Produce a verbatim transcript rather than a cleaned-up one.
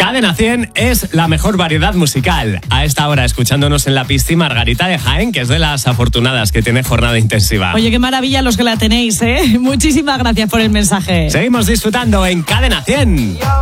Cadena cien es la mejor variedad musical. A esta hora, escuchándonos en la pista, Margarita de Jaén, que es de las afortunadas que tiene jornada intensiva. Oye, qué maravilla los que la tenéis, ¿eh? Muchísimas gracias por el mensaje. Seguimos disfrutando en Cadena cien.